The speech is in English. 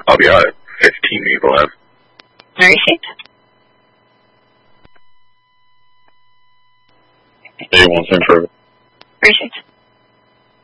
I'll be out at 15 people have. Appreciate. Hey, one thing for. Appreciate.